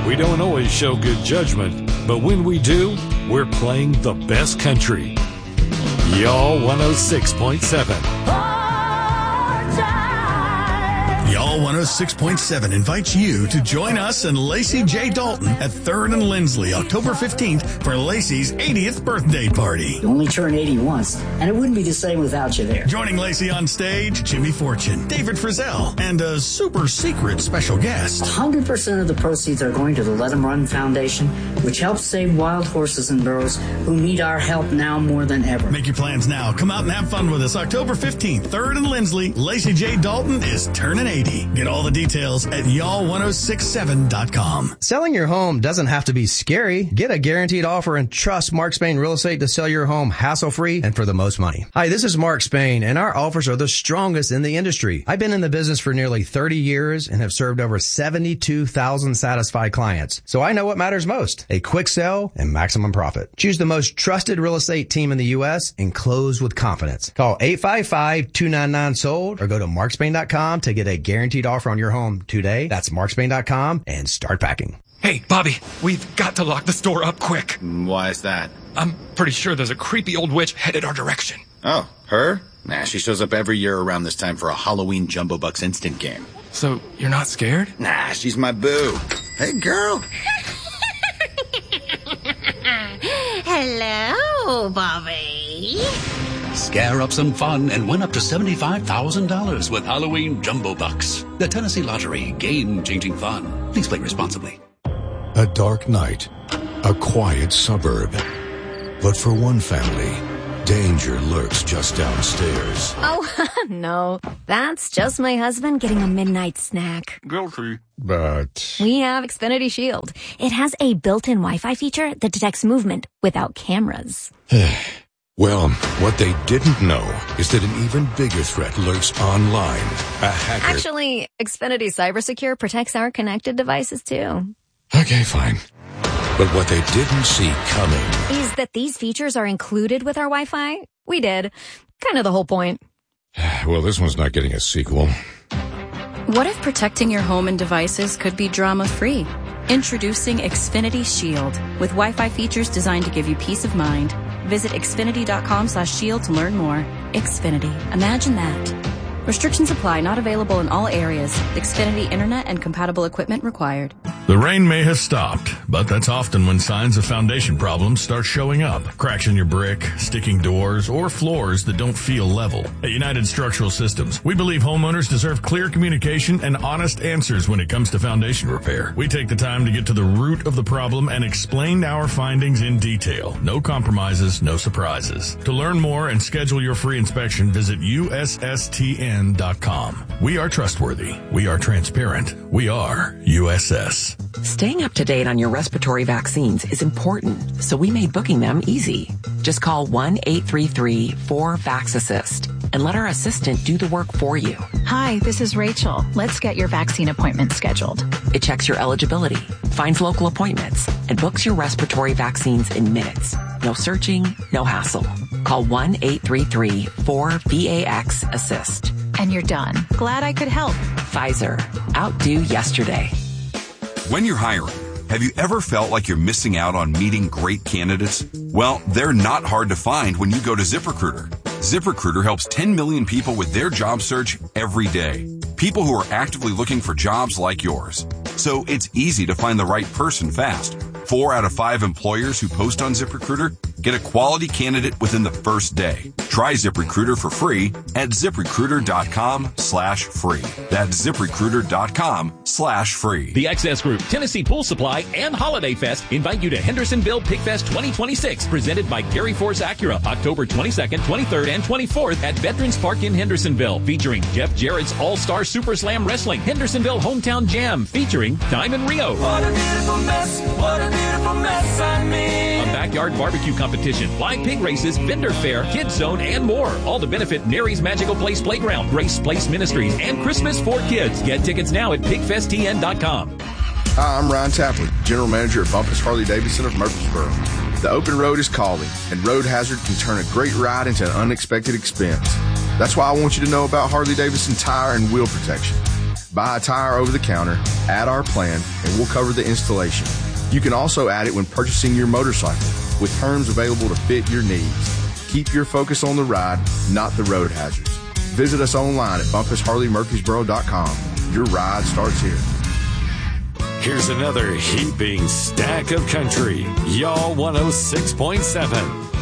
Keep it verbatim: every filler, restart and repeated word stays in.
We don't always show good judgment, but when we do, we're playing the best country. Y'all one oh six point seven. Y'all one oh six point seven invites you to join us and Lacey J. Dalton at third and Lindsley, October fifteenth, for Lacey's eightieth birthday party. You only turn eighty once, and it wouldn't be the same without you there. Joining Lacey on stage, Jimmy Fortune, David Frizzell, and a super secret special guest. one hundred percent of the proceeds are going to the Let 'em Run Foundation, which helps save wild horses and burros who need our help now more than ever. Make your plans now. Come out and have fun with us. October fifteenth, third and Lindsley. Lacey J. Dalton is turning eighty. Get all the details at y'all ten sixty-seven dot com. Selling your home doesn't have to be scary. Get a guaranteed offer and trust Mark Spain Real Estate to sell your home hassle-free and for the most money. Hi, this is Mark Spain, and our offers are the strongest in the industry. I've been in the business for nearly thirty years and have served over seventy-two thousand satisfied clients. So I know what matters most: a quick sell and maximum profit. Choose the most trusted real estate team in the U S and close with confidence. Call eight five five, two nine nine, sold or go to mark spain dot com to get a guaranteed offer on your home today. That's mark spain dot com and start packing. Hey, Bobby, we've got to lock the store up quick. Why is that? I'm pretty sure there's a creepy old witch headed our direction. Oh, her? Nah, she shows up every year around this time for a Halloween Jumbo Bucks instant game. So, you're not scared? Nah, she's my boo. Hey, girl. Hello, Bobby. Scare up some fun and win up to seventy-five thousand dollars with Halloween Jumbo Bucks. The Tennessee Lottery, game-changing fun. Please play responsibly. A dark night, a quiet suburb. But for one family, danger lurks just downstairs. Oh, no. That's just my husband getting a midnight snack. Guilty. But we have Xfinity Shield. It has a built-in Wi-Fi feature that detects movement without cameras. Well, what they didn't know is that an even bigger threat lurks online. A hacker. Actually, Xfinity CyberSecure protects our connected devices too. Okay, fine. But what they didn't see coming is that these features are included with our Wi-Fi. We did. Kind of the whole point. Well, this one's not getting a sequel. What if protecting your home and devices could be drama-free? Introducing Xfinity Shield with Wi-Fi features designed to give you peace of mind. Visit xfinity.com slash shield to learn more. Xfinity. Imagine that. Restrictions apply. Not available in all areas. Xfinity Internet and compatible equipment required. The rain may have stopped, but that's often when signs of foundation problems start showing up. Cracks in your brick, sticking doors, or floors that don't feel level. At United Structural Systems, we believe homeowners deserve clear communication and honest answers when it comes to foundation repair. We take the time to get to the root of the problem and explain our findings in detail. No compromises, no surprises. To learn more and schedule your free inspection, visit U S S T N dot com. We are trustworthy. We are transparent. We are U S S. Staying up to date on your respiratory vaccines is important, so we made booking them easy. Just call one eight three three, four, VAX assist and let our assistant do the work for you. Hi, this is Rachel. Let's get your vaccine appointment scheduled. It checks your eligibility, finds local appointments, and books your respiratory vaccines in minutes. No searching, no hassle. Call one eight three three, four, VAX assist. And you're done. Glad I could help. Pfizer. Outdo yesterday. When you're hiring, have you ever felt like you're missing out on meeting great candidates? Well, they're not hard to find when you go to ZipRecruiter. ZipRecruiter helps ten million people with their job search every day. People who are actively looking for jobs like yours. So it's easy to find the right person fast. Four out of five employers who post on ZipRecruiter get a quality candidate within the first day. Try ZipRecruiter for free at ZipRecruiter.com slash free. That's ZipRecruiter.com slash free. The Access Group, Tennessee Pool Supply, and Holiday Fest invite you to Hendersonville Pig Fest twenty twenty-six, presented by Gary Force Acura, October twenty-second, twenty-third, and twenty-fourth at Veterans Park in Hendersonville, featuring Jeff Jarrett's All-Star Super Slam Wrestling, Hendersonville Hometown Jam, featuring Diamond Rio. What a beautiful mess, what a beautiful mess I made. A backyard barbecue competition, live pig races, vendor fair, kids zone, and more. All to benefit Mary's Magical Place Playground, Grace Place Ministries, and Christmas for Kids. Get tickets now at pig fest t n dot com. Hi, I'm Ryan Tapley, General Manager at Bumpus Harley Davidson of Murfreesboro. The open road is calling, and road hazard can turn a great ride into an unexpected expense. That's why I want you to know about Harley Davidson tire and wheel protection. Buy a tire over the counter, add our plan, and we'll cover the installation. You can also add it when purchasing your motorcycle, with terms available to fit your needs. Keep your focus on the ride, not the road hazards. Visit us online at Bumpus Harley Murfreesboro dot com. Your ride starts here. Here's another heaping stack of country. Y'all one oh six point seven.